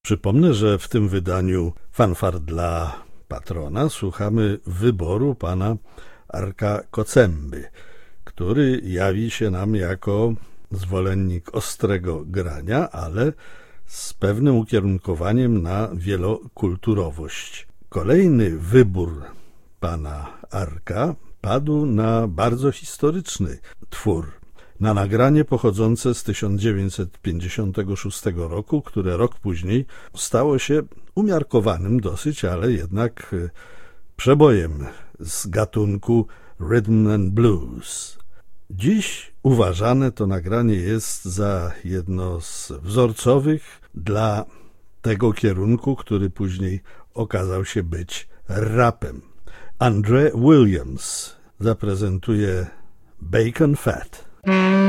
Przypomnę, że w tym wydaniu Fanfar dla patrona słuchamy wyboru pana Arka Kocemby, który jawi się nam jako zwolennik ostrego grania, ale z pewnym ukierunkowaniem na wielokulturowość. Kolejny wybór pana Arka padł na bardzo historyczny twór, na nagranie pochodzące z 1956 roku, które rok później stało się umiarkowanym dosyć, ale jednak przebojem z gatunku rhythm and blues. Dziś uważane to nagranie jest za jedno z wzorcowych dla tego kierunku, który później okazał się być rapem. Andre Williams zaprezentuje Bacon Fat.